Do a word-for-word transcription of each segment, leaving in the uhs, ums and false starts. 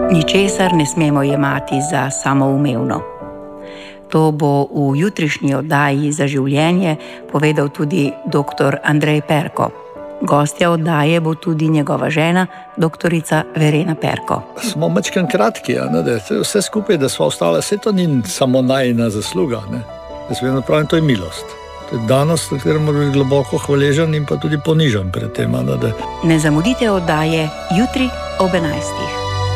Ničesar ne smemo jemati za samoumevno. To bo v jutrišnji oddaji Za življenje povedal tudi doktor Andrej Perko. Gostja oddaje bo tudi njegova žena, doktorica Verena Perko. Smo mačkan kratki, ja, ne, da vse skupaj, da smo ostali, vse to ni samo najina zasluga. Ne. Jaz vedno pravim, to je milost. To je danost, v kateri mora biti globoko hvaležen in pa tudi ponižen pred tem. Ne, da... ne zamudite oddaje jutri ob enajstih.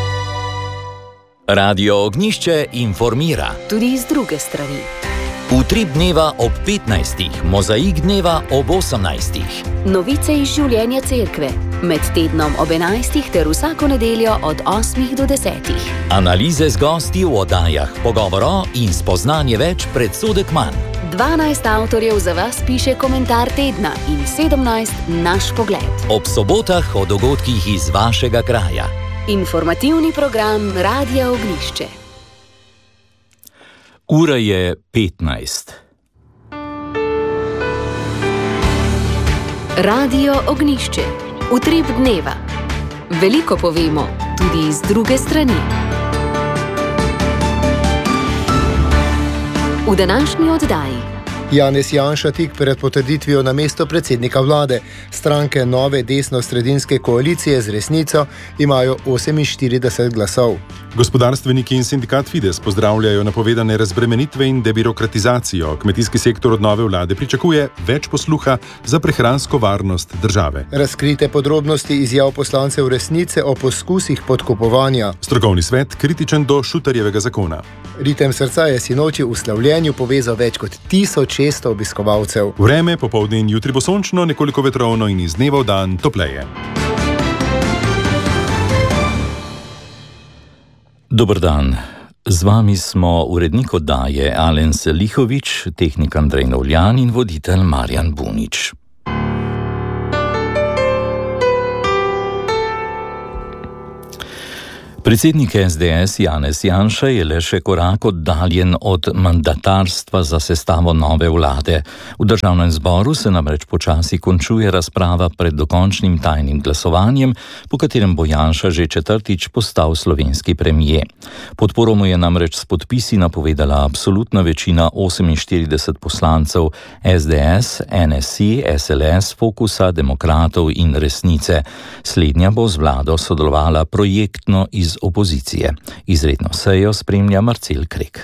Radio Ognjišče informira. Tudi iz druge strani. Utrip dneva ob petnajstih, mozaik dneva ob osemnajstih. Novice iz življenja cerkve. Med tednom ob enajstih ter vsako nedeljo od osmih do desetih. Analize z gosti v oddajah, pogovoro in spoznanje več, predsodek manj. dvanajst avtorjev za vas piše komentar tedna in sedemnajst naš pogled. Ob sobotah o dogodkih iz vašega kraja. Informativni program Radia Ognjišče. Ura je petnajst. Radio Ognjišče. Utrip dneva. Veliko povemo, tudi iz druge strani. V današnji oddaji Janez Janša tik pred potrditvijo na mesto predsednika vlade. Stranke nove desno-sredinske koalicije z Resnico imajo oseminštirideset glasov. Gospodarstveniki in sindikat Fides pozdravljajo napovedane razbremenitve in debirokratizacijo. Kmetijski sektor od nove vlade pričakuje več posluha za prehransko varnost države. Razkrite podrobnosti izjav poslancev Resnice o poskusih podkupovanja. Strokovni svet kritičen do Šutarjevega zakona. Ritem srca je sinoči v slavljenju povezal več kot tisoč šeststo obiskovalcev. Vreme popoldne in jutri bo sončno, nekoliko vetrovno in iz dneva v dan topleje. Dober dan. Z vami smo urednik oddaje Alen Selihovič, tehnik Andrej Novljan in voditelj Marjan Bunič. Predsednik es de es Janez Janša je le še korak oddaljen od mandatarstva za sestavo nove vlade. V državnem zboru se namreč počasi končuje razprava pred dokončnim tajnim glasovanjem, po katerem bo Janša že četrtič postal slovenski premier. Podporo mu je namreč s podpisi napovedala absolutna večina oseminštirideset poslancev es de es, en es i, es el es, Fokusa, Demokratov in Resnice. Slednja bo z vlado sodelovala projektno iz opozicije. Izredno sejo spremlja Marcel Krek.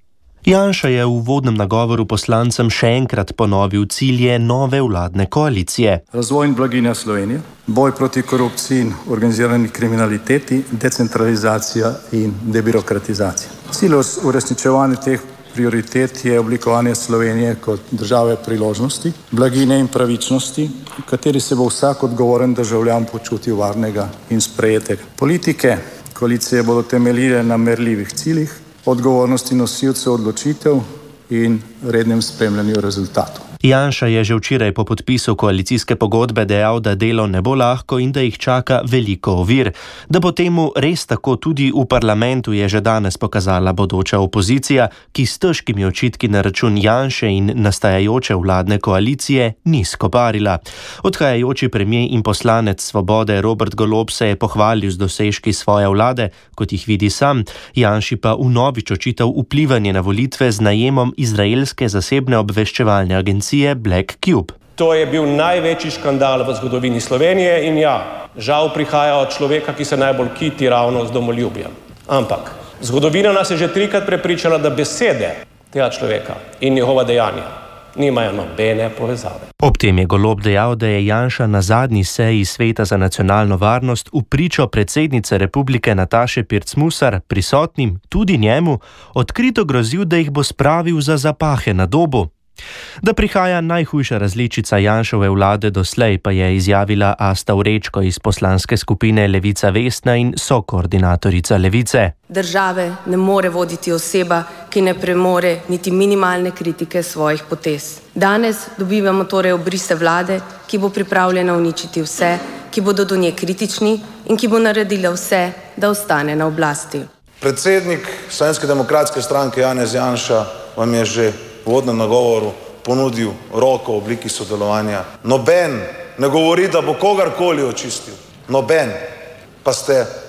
Janša je v uvodnem nagovoru poslancem še enkrat ponovil cilje nove vladne koalicije. Razvoj in blaginja Slovenije, boj proti korupciji in organizirani kriminaliteti, decentralizacija in debirokratizacija. Cilj uresničevanja teh prioritet je oblikovanje Slovenije kot države priložnosti, blaginje in pravičnosti, v kateri se bo vsak odgovoren državljan počutil varnega in sprejetega. Politike koalicije bodo temeljile na merljivih ciljih, odgovornosti nosilcev odločitev in rednem spremljanju rezultatov. Janša je že včeraj po podpisu koalicijske pogodbe dejal, da delo ne bo lahko in da jih čaka veliko ovir. Da bo temu res tako tudi v parlamentu, je že danes pokazala bodoča opozicija, ki s težkimi očitki na račun Janše in nastajajoče vladne koalicije ni skoparila. Odhajajoči premier in poslanec Svobode Robert Golob se je pohvalil z dosežki svoje vlade, kot jih vidi sam, Janši pa vnovič očital vplivanje na volitve z najemom izraelske zasebne obveščevalne agencije Black Cube. To je bil največji škandal v zgodovini Slovenije in ja, žal prihaja od človeka, ki se najbolj kiti ravno z domoljubjem. Ampak zgodovina nas je že trikrat prepričala, da besede tega človeka in njegova dejanja nimajo nobene povezave. Ob tem je Golob dejal, da je Janša na zadnji seji Sveta za nacionalno varnost v pričo predsednice republike Nataše Pirc Musar, prisotnim tudi njemu, odkrito grozil, da jih bo spravil za zapahe na Dobu. Da prihaja najhujša različica Janševe vlade doslej, pa je izjavila Asta Vrečko iz poslanske skupine Levica Vesna in sokoordinatorica Levice. Države ne more voditi oseba, ki ne premore niti minimalne kritike svojih potez. Danes dobivamo torej obrise vlade, ki bo pripravljena uničiti vse, ki bodo do nje kritični in ki bo naredila vse, da ostane na oblasti. Predsednik Slovenske demokratske stranke Janez Janša vam je že v uvodnem nagovoru ponudil roko v obliki sodelovanja. Noben ne govori, da bo kogarkoli očistil. Noben. Pa ste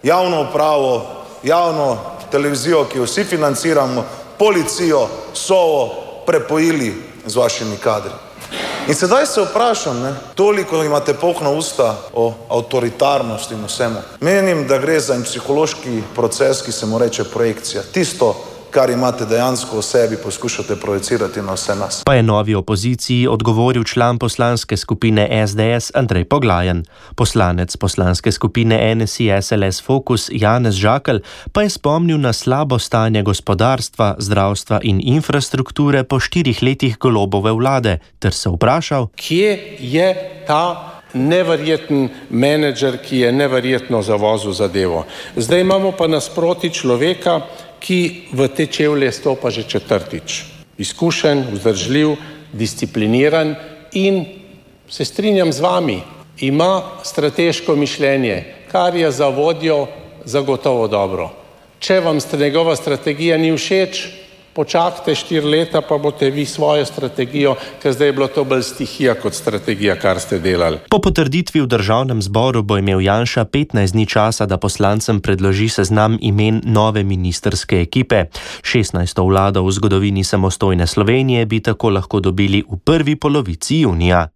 javno upravo, javno televizijo, ki jo vsi financiramo, policijo, Sovo prepojili z vašimi kadri. In sedaj se vprašam, ne, toliko imate polna usta o avtoritarnosti in vsemu. Menim, da gre za en psihološki proces, ki se mu reče projekcija. Tisto, kar imate dejansko v sebi, poskušate projecirati na vse nas. Pa je novi opoziciji odgovoril član poslanske skupine S D S Andrej Poglajen. Poslanec poslanske skupine N S I S L S Fokus Janez Žakelj pa je spomnil na slabo stanje gospodarstva, zdravstva in infrastrukture po štirih letih Golobove vlade ter se vprašal, kje je ta neverjeten menedžer, ki je neverjetno zavozil zadevo. Zdaj imamo pa nasproti človeka, ki v te čevlje stopa že četrtič. Izkušen, vzdržljiv, discipliniran in se strinjam z vami, ima strateško mišljenje, kar je za vodjo zagotovo dobro. Če vam njegova strategija ni všeč, počakajte štiri leta, pa boste vi svojo strategijo, ker zdaj je bilo to bolj stihija kot strategija, kar ste delali. Po potrditvi v državnem zboru bo imel Janša petnajst dni časa, da poslancem predloži seznam imen nove ministrske ekipe. šestnajsto vlado v zgodovini samostojne Slovenije bi tako lahko dobili v prvi polovici junija.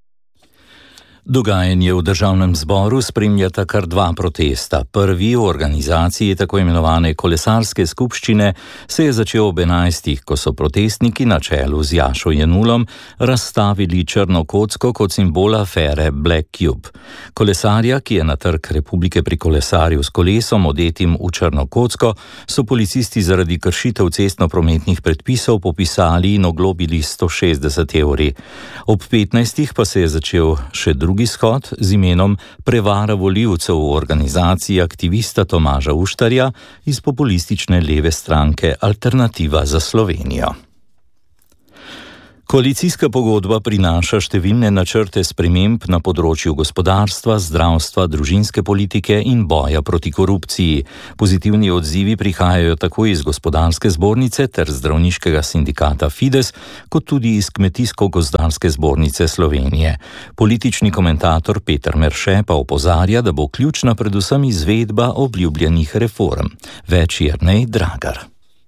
Dogajanje v državnem zboru spremljata kar dva protesta. Prvi v organizaciji tako imenovane kolesarske skupščine se je začel ob enajstih, ko so protestniki na čelu z Jašo Jenulom razstavili črno kocko kot simbol afere Black Cube. Kolesarja, ki je na Trg Republike prikolesaril s kolesom odetim v črno kocko, so policisti zaradi kršitev cestno-prometnih predpisov popisali in oglobili sto šestdeset evri. Ob petnajstih pa se je začel še drugi shod z imenom Prevara volivcev v organizaciji aktivista Tomaža Uštarja iz populistične leve stranke Alternativa za Slovenijo. Koalicijska pogodba prinaša številne načrte sprememb na področju gospodarstva, zdravstva, družinske politike in boja proti korupciji. Pozitivni odzivi prihajajo tako iz gospodarske zbornice ter zdravniškega sindikata Fides, kot tudi iz Kmetijsko-gozdarske zbornice Slovenije. Politični komentator Peter Merše pa opozarja, da bo ključna predvsem izvedba obljubljenih reform. Več Jernej Dragar.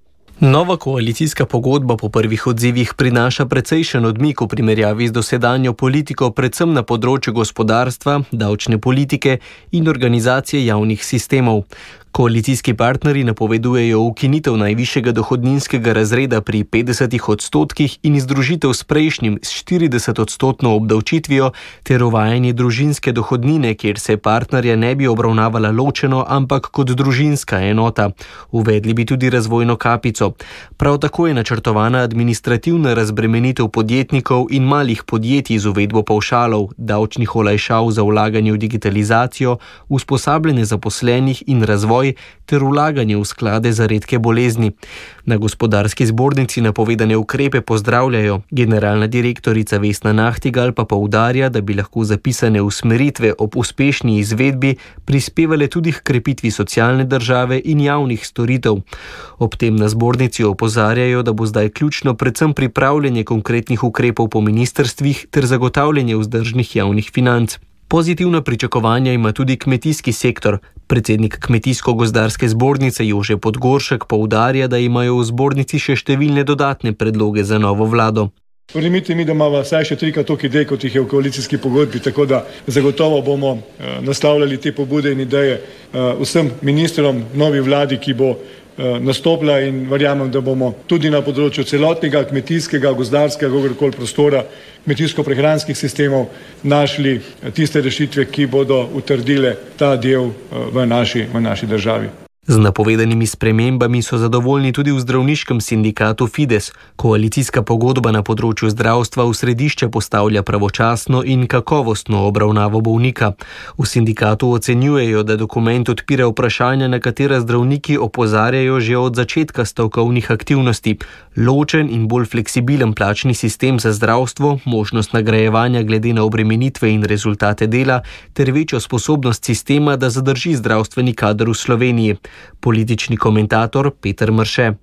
Nova koalicijska pogodba po prvih odzivih prinaša precejšen odmik v primerjavi z dosedanjo politiko, predvsem na področju gospodarstva, davčne politike in organizacije javnih sistemov. Koalicijski partnerji napovedujejo ukinitev najvišjega dohodninskega razreda pri petdesetih odstotkih in združitev s prejšnjim s štirideset odstotno obdavčitvijo ter uvajanje družinske dohodnine, kjer se partnerja ne bi obravnavala ločeno, ampak kot družinska enota. Uvedli bi tudi razvojno kapico. Prav tako je načrtovana administrativna razbremenitev podjetnikov in malih podjetij z uvedbo pavšalov, davčnih olajšav za vlaganje v digitalizacijo, usposabljanje zaposlenih in razvoj ter vlaganje v sklade za redke bolezni. Na gospodarski zbornici napovedane ukrepe pozdravljajo. Generalna direktorica Vesna Nahtigal pa poudarja, da bi lahko zapisane usmeritve ob uspešni izvedbi prispevale tudi k krepitvi socialne države in javnih storitev. Ob tem na zbornici opozarjajo, da bo zdaj ključno predvsem pripravljanje konkretnih ukrepov po ministrstvih ter zagotavljanje vzdržnih javnih financ. Pozitivna pričakovanja ima tudi kmetijski sektor. Predsednik Kmetijsko-gozdarske zbornice Jože Podgoršek poudarja, da imajo v zbornici še številne dodatne predloge za novo vlado. Verjemite mi, da imamo vsaj še trikrat toliko idej, kot jih je v koalicijski pogodbi, tako da zagotovo bomo nastavljali te pobude in ideje vsem ministrom, novi vladi, ki bo nastopila, in verjamem, da bomo tudi na področju celotnega kmetijskega, gozdarskega, kakorkoli prostora, kmetijsko-prehranskih sistemov našli tiste rešitve, ki bodo utrdile ta del v naši, v naši državi. Z napovedanimi spremembami so zadovoljni tudi v zdravniškem sindikatu Fides. Koalicijska pogodba na področju zdravstva v središče postavlja pravočasno in kakovostno obravnavo bolnika. V sindikatu ocenjujejo, da dokument odpira vprašanja, na katera zdravniki opozarjajo že od začetka stavkovnih aktivnosti. Ločen in bolj fleksibilen plačni sistem za zdravstvo, možnost nagrajevanja glede na obremenitve in rezultate dela ter večjo sposobnost sistema, da zadrži zdravstveni kader v Sloveniji. Politični komentator Peter Merše.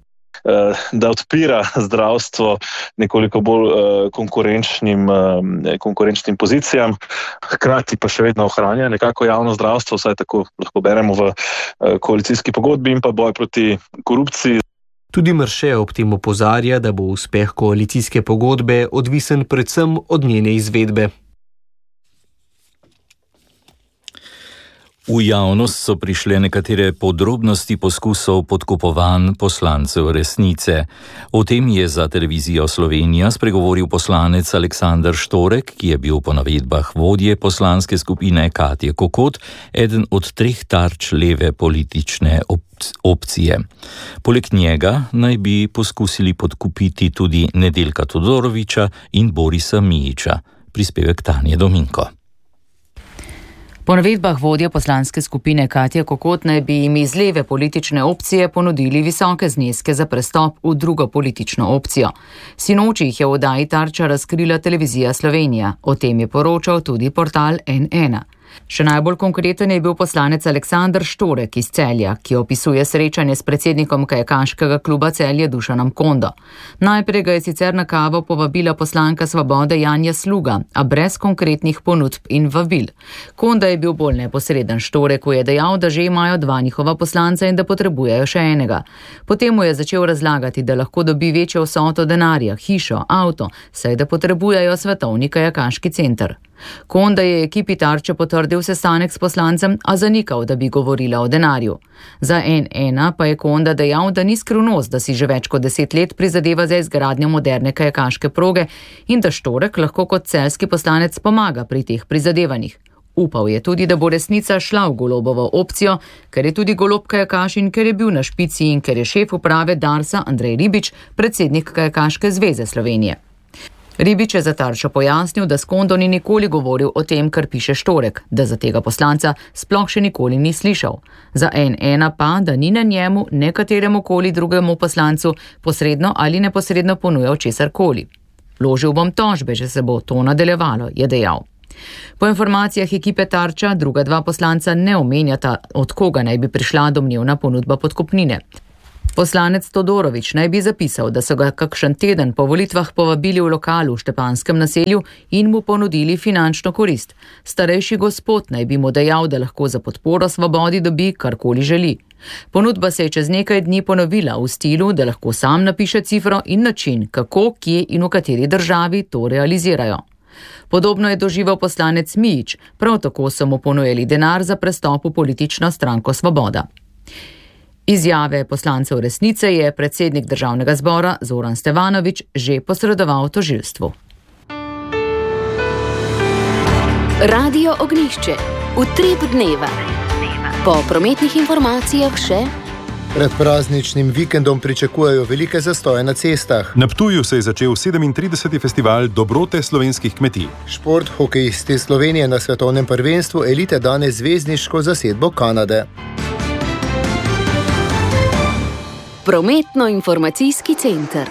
Da odpira zdravstvo nekoliko bolj konkurenčnim, konkurenčnim pozicijam, hkrati pa še vedno ohranja nekako javno zdravstvo, vsaj tako lahko beremo v koalicijski pogodbi in pa boj proti korupciji. Tudi Mrše ob tem opozarja, da bo uspeh koalicijske pogodbe odvisen predvsem od njene izvedbe. V javnost so prišle nekatere podrobnosti poskusov podkupovanj poslancev Resnice. O tem je za televizijo Slovenija spregovoril poslanec Aleksander Štorek, ki je bil po navedbah vodje poslanske skupine Katje Kokot eden od treh tarč leve politične opcije. Poleg njega naj bi poskusili podkupiti tudi Nedeljka Todorovića in Borisa Mijića. Prispevek Tanje Dominko. Po navedbah vodje poslanske skupine Katje Kokot naj bi jim iz leve politične opcije ponudili visoke zneske za prestop v drugo politično opcijo. Sinoči jih je v oddaji Tarča razkrila televizija Slovenija. O tem je poročal tudi portal N ena. Še najbolj konkreten je bil poslanec Aleksander Štorek iz Celja, ki opisuje srečanje s predsednikom kajakaškega kluba Celje Dušanom Kondo. Najprej ga je sicer na kavo povabila poslanka Svobode Janja Sluga, a brez konkretnih ponudb in vabil. Konda je bil bolj neposreden. Štoreku je dejal, da že imajo dva njihova poslanca in da potrebujejo še enega. Potem mu je začel razlagati, da lahko dobi večjo vsoto denarja, hišo, avto, saj da potrebujejo svetovni kajakaški center. Konda je ekipi Tarče potrdil sestanek s poslancem, a zanikal, da bi govorila o denarju. Za N ena pa je Konda dejal, da ni skrivnost, da si že več kot deset let prizadeva za izgradnjo moderne kajakaške proge in da Štorek lahko kot celjski poslanec pomaga pri teh prizadevanjih. Upal je tudi, da bo Resnica šla v Golobovo opcijo, ker je tudi Golob kajakaš in ker je bil na špici in ker je šef uprave Darsa Andrej Ribič, predsednik Kajakaške zveze Slovenije. Ribič je za Tarčo pojasnil, da s Kondo ni nikoli govoril o tem, kar piše Štorek, da za tega poslanca sploh še nikoli ni slišal. Za N ena pa, da ni na njemu, nekateremu koli drugemu poslancu posredno ali neposredno ponujal česarkoli. Vložil bom tožbe, če se bo to nadaljevalo, je dejal. Po informacijah ekipe Tarča druga dva poslanca ne omenjata, od koga naj bi prišla domnevna ponudba podkupnine. Poslanec Todorović naj bi zapisal, da so ga kakšen teden po volitvah povabili v lokalu v Štepanskem naselju in mu ponudili finančno korist. Starejši gospod naj bi mu dejal, da lahko za podporo Svobodi dobi karkoli želi. Ponudba se je čez nekaj dni ponovila v stilu, da lahko sam napiše cifro in način, kako, kje in v kateri državi to realizirajo. Podobno je doživel poslanec Mijić, prav tako so mu ponujali denar za prestop v politično stranko Svoboda. Izjave poslancev Resnice je predsednik državnega zbora Zoran Stevanović že posredoval tožilstvu. Radio Ognjišče. Utrip dneva. Po prometnih informacijah še... Pred prazničnim vikendom pričakujejo velike zastoje na cestah. Na Ptuju se je začel sedemintrideseti festival dobrote slovenskih kmetij. Šport hokejisti Slovenije na svetovnem prvenstvu elite danes zvezdniško zasedbo Kanade. Prometno-informacijski center.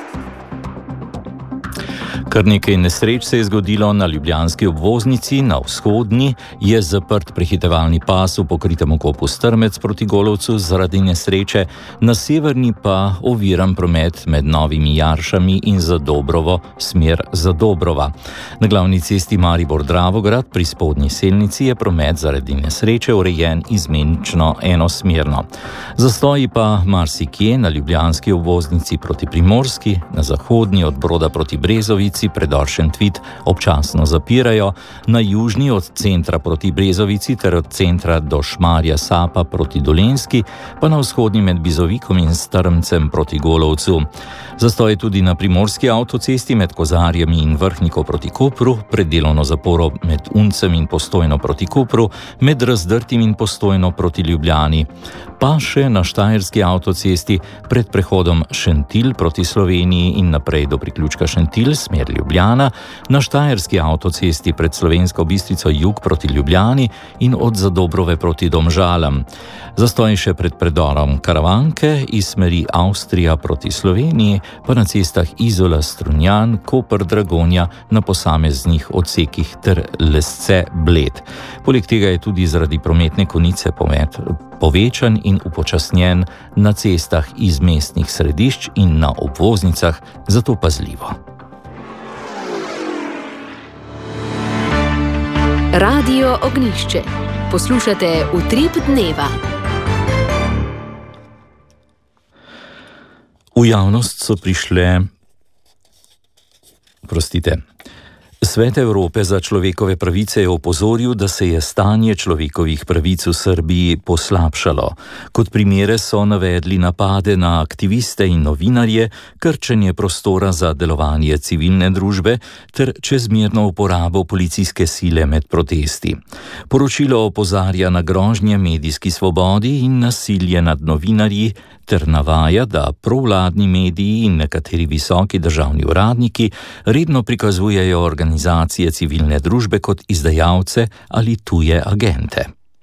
Kar nekaj nesreč se je zgodilo na ljubljanski obvoznici, na vzhodni je zaprt prehitevalni pas v pokritem okopu Strmec proti Golovcu zaradi nesreče, na severni pa oviran promet med Novimi Jaršami in Zadobrovo, smer Zadobrova. Na glavni cesti Maribor-Dravograd pri spodnji selnici je promet zaradi nesreče urejen izmenično enosmerno. Zastoji pa marsikje na ljubljanski obvoznici proti Primorski, na zahodni od Broda proti Brezovici predor Šentvit občasno zapirajo, na južni od centra proti Brezovici ter od centra do Šmarja Sapa proti Dolenjski, pa na vzhodni med Bizovikom in Strmcem proti Golovcu. Zastoj je tudi na primorski avtocesti med Kozarjami in Vrhniko proti Kopru, pred delovno zaporo med Uncem in Postojno proti Kopru, med Razdrtim in Postojno proti Ljubljani. Pa še na štajerski avtocesti pred prehodom Šentilj proti Sloveniji in naprej do priključka Šentilj, smer Ljubljana, na štajerski avtocesti pred Slovensko Bistrico jug proti Ljubljani in od Zadobrove proti Domžalam. Zastoj še pred predorom Karavanke iz smeri Avstrija proti Sloveniji, pa na cestah Izola, Strunjan, Koper, Dragonja na posameznih odsekih ter Lesce, Bled. Poleg tega je tudi zaradi prometne konice pomet povečan in upočasnjen na cestah iz mestnih središč in na obvoznicah, zato pazljivo. Radio Ognjišče. Poslušate Utrip dneva. V javnost so prišle, prostite, Svet Evrope za človekove pravice je opozoril, da se je stanje človekovih pravic v Srbiji poslabšalo. Kot primere so navedli napade na aktiviste in novinarje, krčenje prostora za delovanje civilne družbe ter čezmerno uporabo policijske sile med protesti. Poročilo opozarja na grožnje medijski svobodi in nasilje nad novinarji ter navaja, da provladni mediji in nekateri visoki državni uradniki redno prikazujejo organizacije civilne družbe kot izdajalce ali tuje agente.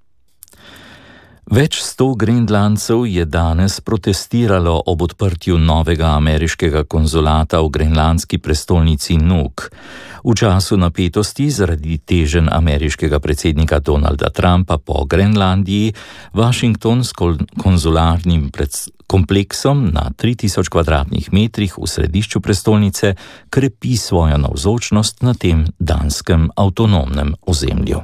Več sto Grenlandcev je danes protestiralo ob odprtju novega ameriškega konzulata v grenlandski prestolnici Nuuk. V času napetosti zaradi teženj ameriškega predsednika Donalda Trumpa po Grenlandiji, Washington s konzularnim kompleksom na tri tisoč kvadratnih metrih v središču prestolnice krepi svojo navzočnost na tem danskem avtonomnem ozemlju.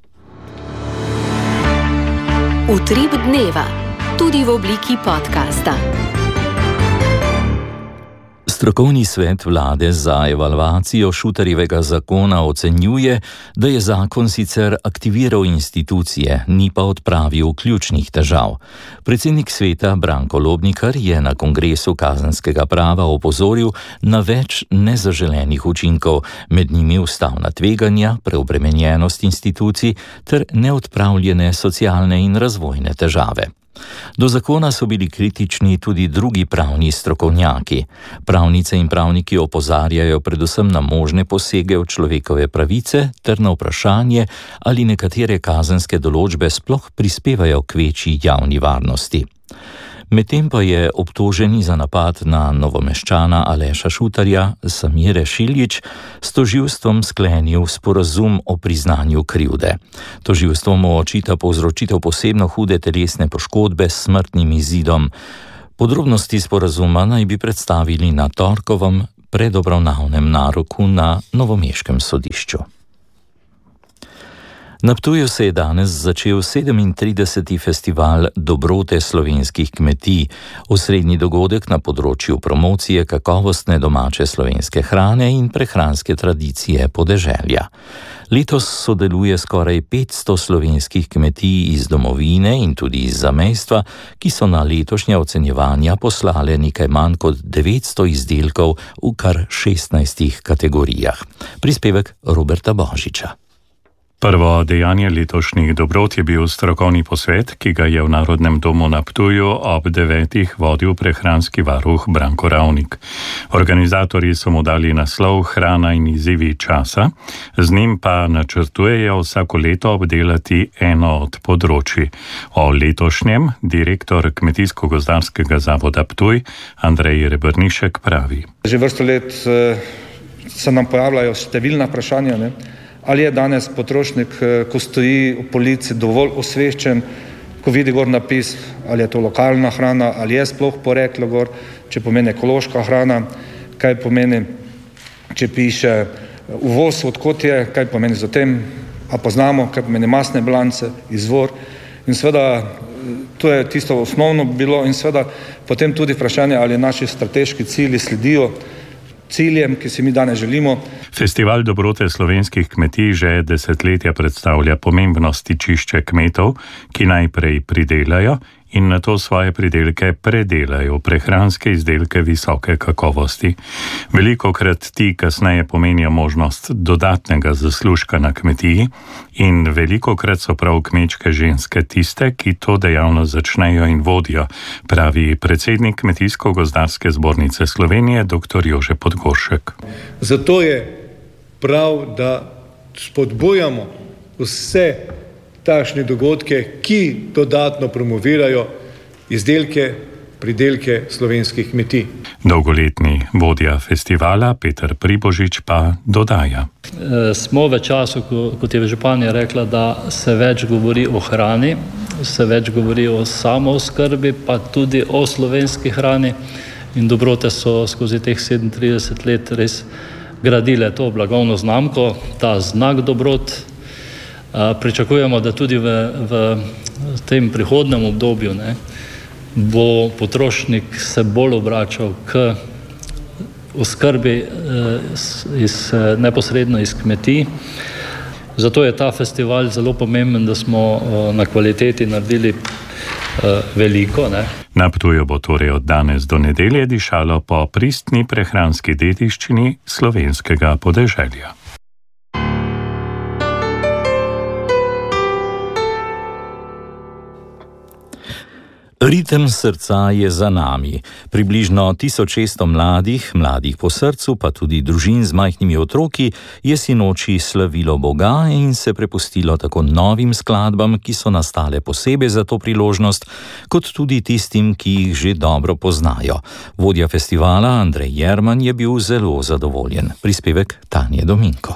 Utrip dneva, tudi v obliki podcasta. Strokovni svet vlade za evalvacijo Šutarjevega zakona ocenjuje, da je zakon sicer aktiviral institucije, ni pa odpravil ključnih težav. Predsednik sveta Branko Lobnikar je na kongresu kazenskega prava opozoril na več nezaželenih učinkov, med njimi ustavna tveganja, preobremenjenost institucij ter neodpravljene socialne in razvojne težave. Do zakona so bili kritični tudi drugi pravni strokovnjaki. Pravnice in pravniki opozarjajo predvsem na možne posege v človekove pravice ter na vprašanje, ali nekatere kazenske določbe sploh prispevajo k večji javni varnosti. Medtem pa je obtoženi za napad na Novomeščana Aleša Šutarja Samire Šiljić s tožilstvom sklenil sporazum o priznanju krivde. Tožilstvo mu očita povzročitev posebno hude telesne poškodbe s smrtnim izidom. Podrobnosti sporazuma naj bi predstavili na torkovem predobravnavnem naroku na novomeškem sodišču. Na Ptuju se je danes začel sedemintrideseti festival dobrote slovenskih kmetij, osrednji dogodek na področju promocije kakovostne domače slovenske hrane in prehranske tradicije podeželja. Letos sodeluje skoraj petsto slovenskih kmetij iz domovine in tudi iz zamejstva, ki so na letošnja ocenjevanja poslale nekaj manj kot devetsto izdelkov v kar šestnajstih kategorijah. Prispevek Roberta Božiča. Prvo dejanje letošnjih dobrot je bil strokovni posvet, ki ga je v Narodnem domu na Ptuju ob devetih vodil prehranski varuh Branko Ravnik. Organizatorji so mu dali naslov Hrana in izzivi časa, z njim pa načrtujejo vsako leto obdelati eno od področji. O letošnjem direktor Kmetijsko-gozdarskega zavoda Ptuj Andrej Rebrnišek pravi. Že vrsto let se nam pojavljajo številna vprašanja, ne? Ali je danes potrošnik, ko stoji v polici, dovolj osveščen, ko vidi gor napis, ali je to lokalna hrana, ali je sploh poreklo gor, če pomeni ekološka hrana, kaj pomeni, če piše uvoz, odkot je, kaj pomeni za tem, a poznamo, kaj pomeni masne bilance, izvor. In seveda, to je tisto osnovno bilo in seveda potem tudi vprašanje, ali naši strateški cilji sledijo ciljem, ki si mi danes želimo. Festival dobrote slovenskih kmetij že desetletja predstavlja pomembno stičišče kmetov, ki najprej pridelajo in nato svoje pridelke predelajo v prehranske izdelke visoke kakovosti. Velikokrat ti kasneje pomenijo možnost dodatnega zaslužka na kmetiji in velikokrat so prav kmečke ženske tiste, ki to dejavnost začnejo in vodijo, pravi predsednik Kmetijsko-gozdarske zbornice Slovenije dr. Jože Podgoršek. Zato je prav, da spodbujamo vse takšne dogodke, ki dodatno promovirajo izdelke, pridelke slovenskih kmetij. Dolgoletni vodja festivala Peter Pribožič pa dodaja. E, smo v času, kot je županja rekla, da se več govori o hrani, se več govori o samooskrbi, pa tudi o slovenski hrani in dobrote so skozi teh sedemintrideset let res gradile to blagovno znamko, ta znak dobrot. Pričakujemo, da tudi v, v tem prihodnem obdobju ne, bo potrošnik se bolj obračal k oskrbi iz, neposredno iz kmetij. Zato je ta festival zelo pomemben, da smo na kvaliteti naredili veliko. Ne? Na Ptuju bo torej od danes do nedelje dišalo po pristni prehranski dediščini slovenskega podeželja. Ritem srca je za nami. Približno tisoč šeststo mladih, mladih po srcu, pa tudi družin z majhnimi otroki, je sinoči slavilo Boga in se prepustilo tako novim skladbam, ki so nastale posebej za to priložnost, kot tudi tistim, ki jih že dobro poznajo. Vodja festivala Andrej Jerman je bil zelo zadovoljen. Prispevek Tanje Dominko.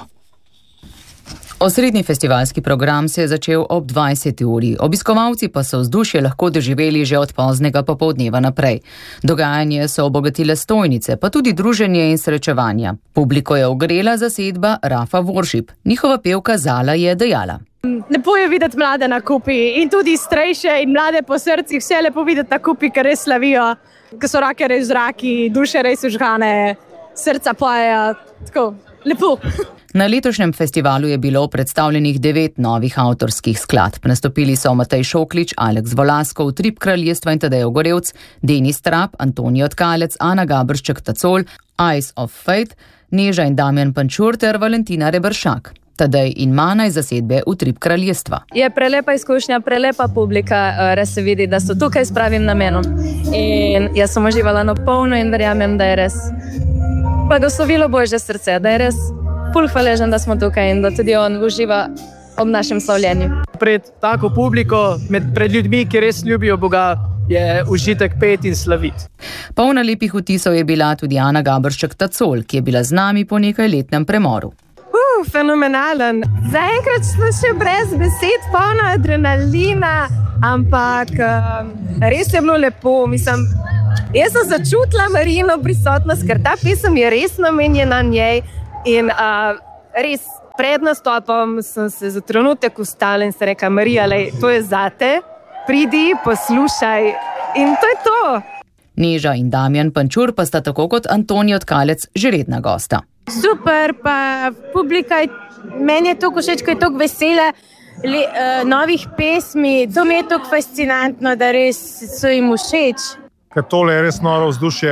Osrednji festivalski program se je začel ob dvajseti uri, obiskovalci pa so vzdušje lahko doživeli že od poznega popoldneva naprej. Dogajanje so obogatile stojnice, pa tudi druženje in srečevanja. Publiko je ogrela zasedba Rafa Voršip. Njihova pevka Zala je dejala: Lepo je videti mlade na kupi in tudi starejše in mlade po srcih, vse lepo videti na kupi, ker res slavijo, ker so roke res v zraki, duše res užgane, srca pojejo, tako lepo. Na letošnjem festivalu je bilo predstavljenih devet novih avtorskih skladb. Nastopili so Matej Šoklič, Aleks Volaskov, Trip kraljestva in Tadej Ogorevc, Denis Trap, Antonijo Tkalec, Ana Gabršček-Tacol, Eyes of Fate, Neža in Damjan Pančur ter Valentina Reberšak. Tadej in Mana iz zasedbe v Trip kraljestva. Je prelepa izkušnja, prelepa publika, res se vidi, da so tukaj s pravim namenom. In jaz sem uživala na polno in verjamem, da je res blagoslovilo Božje srce, da je res pol hvaležen, da smo tukaj in da tudi on uživa ob našem slavljenju. Pred tako publiko, med, pred ljudmi, ki res ljubijo Boga, je užitek pet in slaviti. Polna lepih vtisov je bila tudi Ana Gabršček-Tacol, ki je bila z nami po nekajletnem premoru. Uh, fenomenalen. Zaenkrat smo še brez besed, polna adrenalina, ampak uh, res je bilo lepo. Mislim, jaz sem začutila Marijino prisotnost, ker ta pesem je res namenjena njej. In uh, res pred nastopom sem se za trenutek ustala in se rekla: Marija, lej, to je zate, pridi, poslušaj in to je to. Neža in Damjan Pančur pa sta tako kot Antonijo Tkalec že redna gosta. Super, pa publika, meni je toliko všeč, ko je toliko vesele le, uh, novih pesmi, to mi je toliko fascinantno, da res so jim všeč. Ker tole je res noro vzdušje,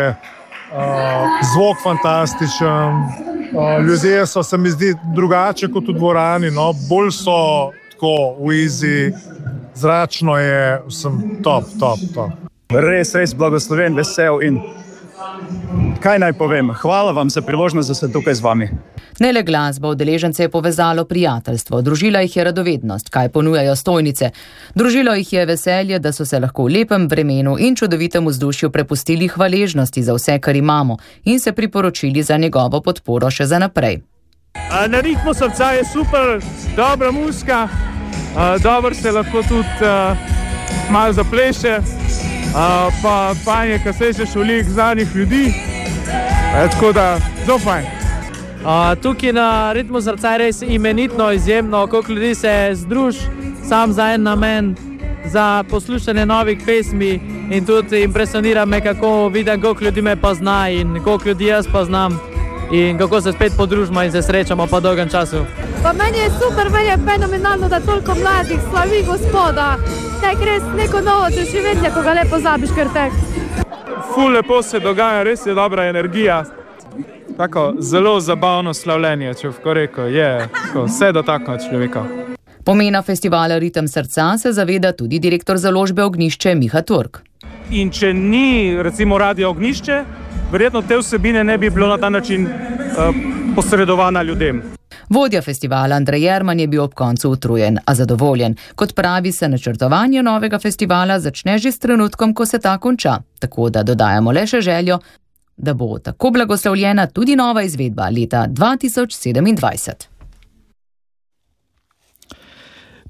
uh, zvok fantastičen. Uh, ljudje so, se mi zdi, drugače kot v dvorani, no? Bolj so tako uizi, zračno je, sem top, top, top. Res, res blagosloven, vesel in kaj naj povem, hvala vam za priložnost, da sem tukaj z vami. Ne le glasba, udeležence je povezalo prijateljstvo, družila jih je radovednost, kaj ponujajo stojnice. Družilo jih je veselje, da so se lahko v lepem vremenu in čudovitem vzdušju prepustili hvaležnosti za vse, kar imamo in se priporočili za njegovo podporo še za naprej. Na ritmu srca je super, dobra muzika, dobro se lahko tudi malo zapleše, pa fajn je, ko slišiš veliko znanih ljudi, tako da zelo fajn. Uh, tukaj na ritmu srca je res imenitno, izjemno, koliko ljudi se združ sam za en namen, za poslušanje novih pesmi in tudi impresionira me, kako vidim, koliko ljudi me pozna in koliko ljudi jaz poznam in kako se spet podružimo in se srečamo po dolgem času. Pa meni je super, meni je fenomenalno, da toliko mladih slavi Gospoda. Tek res neko novo doživetje, ko ga le pozabiš, ker tek. Ful lepo se dogaja, res je dobra energija. Tako zelo zabavno slavljenje, če v koreko je, tako, vse dotakne človeka. Pomena festivala Ritem srca se zaveda tudi direktor založbe Ognjišče Miha Turk. In če ni recimo radio Ognjišče, verjetno te vsebine ne bi bilo na ta način uh, posredovana ljudem. Vodja festivala Andrej Jerman je bil ob koncu utrujen, a zadovoljen. Kot pravi, se načrtovanje novega festivala začne že s trenutkom, ko se ta konča. Tako da dodajamo le še željo, da bo tako blagoslovljena tudi nova izvedba leta dva tisoč sedemindvajset.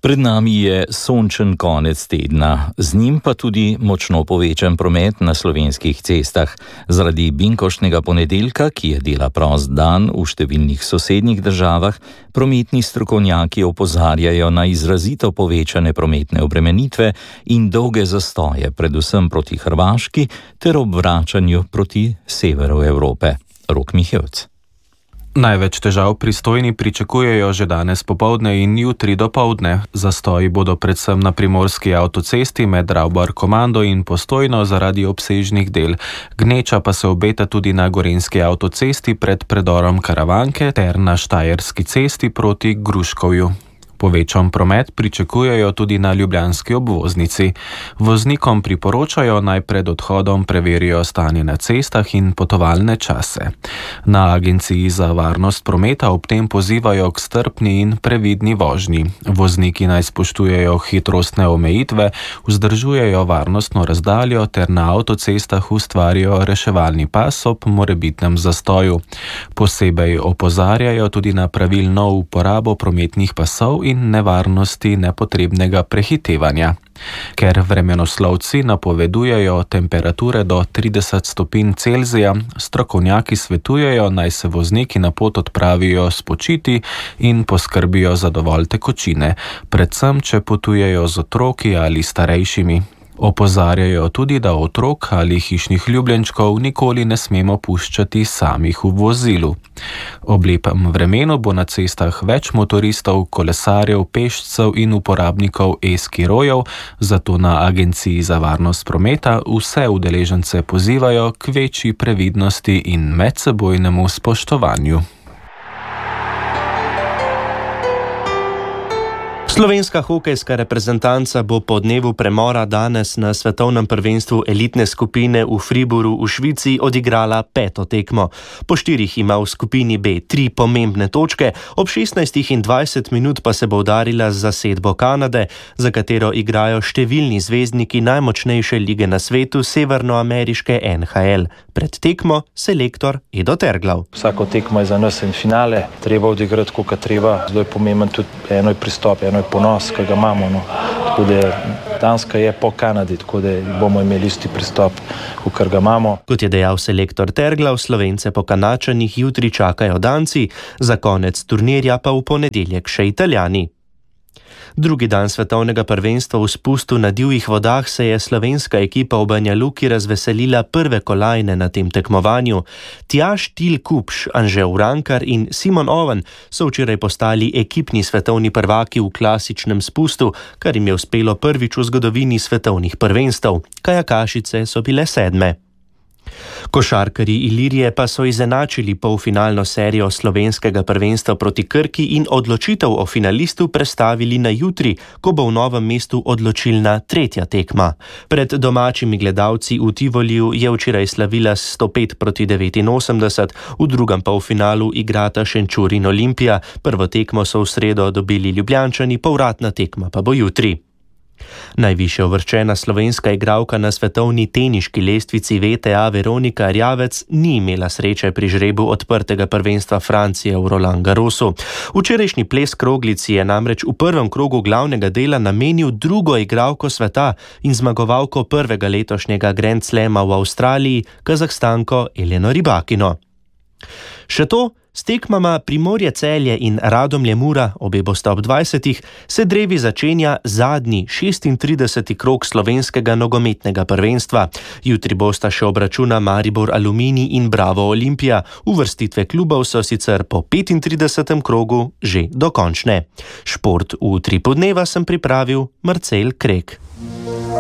Pred nami je sončen konec tedna, z njim pa tudi močno povečan promet na slovenskih cestah. Zaradi binkoštnega ponedeljka, ki je dela prost dan v številnih sosednjih državah, prometni strokovnjaki opozarjajo na izrazito povečane prometne obremenitve in dolge zastoje, predvsem proti Hrvaški ter ob vračanju proti severu Evrope. Rok Mihevc. Največ težav pristojni pričakujejo že danes popoldne in jutri dopoldne. Zastoji bodo predvsem na primorski avtocesti med Ravbar-Komando in Postojno zaradi obsežnih del. Gneča pa se obeta tudi na gorenjski avtocesti pred predorom Karavanke ter na Štajerski cesti proti Gruškovju. Povečan promet pričakujejo tudi na ljubljanski obvoznici. Voznikom priporočajo naj pred odhodom preverijo stanje na cestah in potovalne čase. Na Agenciji za varnost prometa ob tem pozivajo k strpni in previdni vožnji. Vozniki naj spoštujejo hitrostne omejitve, vzdržujejo varnostno razdaljo ter na avtocestah ustvarijo reševalni pas ob morebitnem zastoju. Posebej opozarjajo tudi na pravilno uporabo prometnih pasov in nevarnosti nepotrebnega prehitevanja. Ker vremenoslovci napovedujejo temperature do trideset stopinj Celzija, strokovnjaki svetujejo, naj se vozniki na pot odpravijo spočiti in poskrbijo za dovolj tekočine, predvsem če potujejo z otroki ali starejšimi. Opozarjajo tudi, da otrok ali hišnih ljubljenčkov nikoli ne smemo puščati samih v vozilu. Ob lepem vremenu bo na cestah več motoristov, kolesarjev, pešcev in uporabnikov e-skirojev, zato na Agenciji za varnost prometa vse udeležence pozivajo k večji previdnosti in medsebojnemu spoštovanju. Slovenska hokejska reprezentanca bo po dnevu premora danes na svetovnem prvenstvu elitne skupine v Fribourgu v Švici odigrala peto tekmo. Po štirih ima v skupini B tri pomembne točke, ob šestnajstih in dvajset minut pa se bo udarila z zasedbo Kanade, za katero igrajo številni zvezdniki najmočnejše lige na svetu, severnoameriške N H L. Pred tekmo selektor Edo Terglav. Vsako tekmo je za nas en finale, treba odigrati, koliko treba. Zdaj je pomemben tudi eno je pristop, eno je ponos, ki ga imamo. No. Tako da Danska je po Kanadi, tako da bomo imeli isti pristop, kot ga imamo. Kot je dejal selektor Terglav, Slovence po Kanačanih jutri čakajo Danci, za konec turnirja pa v ponedeljek še Italijani. Drugi dan svetovnega prvenstva v spustu na divjih vodah se je slovenska ekipa v Banja Luki razveselila prve kolajne na tem tekmovanju. Tjaž Til Kupš, Anže Urankar in Simon Oven so včeraj postali ekipni svetovni prvaki v klasičnem spustu, kar jim je uspelo prvič v zgodovini svetovnih prvenstev. Kajakašice so bile sedme. Košarkarji Ilirije pa so izenačili polfinalno serijo slovenskega prvenstva proti Krki in odločitev o finalistu prestavili na jutri, ko bo v Novem mestu odločilna tretja tekma. Pred domačimi gledalci v Tivoliju je včeraj slavila sto pet proti devetinosemdeset, v drugem polfinalu igrata Šenčur in Olimpija, prvo tekmo so v sredo dobili Ljubljančani, povratna tekma pa bo jutri. Najvišje uvrščena slovenska igralka na svetovni teniški lestvici V T A Veronika Rjavec ni imela sreče pri žrebu odprtega prvenstva Francije v Roland Garrosu. Včerajšnji ples kroglici je namreč v prvem krogu glavnega dela namenil drugo igralko sveta in zmagovalko prvega letošnjega Grand Slama v Avstraliji, Kazahstanko Eleno Rybakino. Še to, s tekmama Primorje Celje in Radomlje Mura, obe bosta ob dvajsetih, se drevi začenja zadnji šestintrideseti krog slovenskega nogometnega prvenstva. Jutri bosta še obračuna Maribor Aluminij in Bravo Olimpija. Uvrstitve klubov so sicer po petintridesetem krogu že dokončne. Šport v tri podneva sem pripravil Marcel Krek.